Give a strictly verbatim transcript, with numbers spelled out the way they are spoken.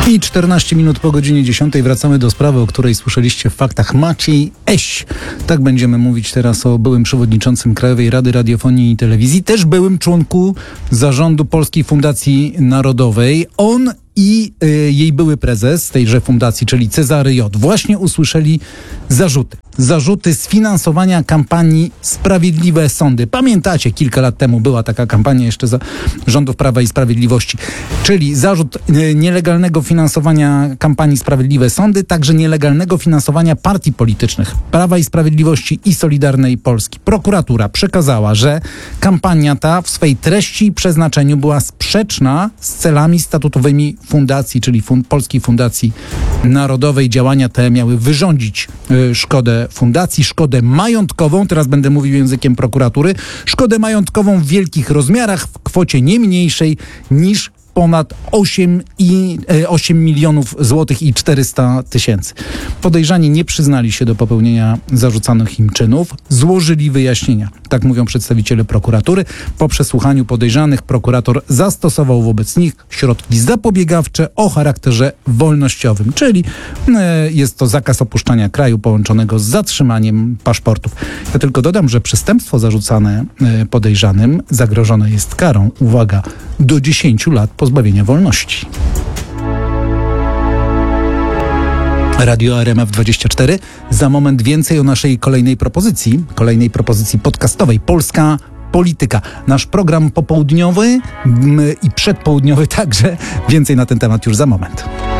I czternaście minut po godzinie dziesiątej wracamy do sprawy, o której słyszeliście w faktach. Maciej Eś. Tak będziemy mówić teraz o byłym przewodniczącym Krajowej Rady Radiofonii i Telewizji, też byłym członku zarządu Polskiej Fundacji Narodowej. On i y, jej były prezes tejże fundacji, czyli Cezary J., właśnie usłyszeli zarzuty. Zarzuty sfinansowania kampanii Sprawiedliwe Sądy. Pamiętacie, kilka lat temu była taka kampania jeszcze za rządów Prawa i Sprawiedliwości. Czyli zarzut y, nielegalnego finansowania kampanii Sprawiedliwe Sądy, także nielegalnego finansowania partii politycznych Prawa i Sprawiedliwości i Solidarnej Polski. Prokuratura przekazała, że kampania ta w swej treści i przeznaczeniu była sprzeczna z celami statutowymi fundacji, czyli fund, Polskiej Fundacji Narodowej. Działania te miały wyrządzić y, szkodę fundacji, szkodę majątkową, teraz będę mówił językiem prokuratury, szkodę majątkową w wielkich rozmiarach w kwocie nie mniejszej niż ponad osiem milionów złotych i czterysta tysięcy. Podejrzani nie przyznali się do popełnienia zarzucanych im czynów, złożyli wyjaśnienia. Tak mówią przedstawiciele prokuratury. Po przesłuchaniu podejrzanych prokurator zastosował wobec nich środki zapobiegawcze o charakterze wolnościowym, czyli e, jest to zakaz opuszczania kraju połączonego z zatrzymaniem paszportów. Ja tylko dodam, że przestępstwo zarzucane e, podejrzanym zagrożone jest karą, uwaga, do dziesięciu lat pozbawienia wolności. Radio R M F dwadzieścia cztery. Za moment więcej o naszej kolejnej propozycji, kolejnej propozycji podcastowej. Polska Polityka. Nasz program popołudniowy i przedpołudniowy także. Więcej na ten temat już za moment.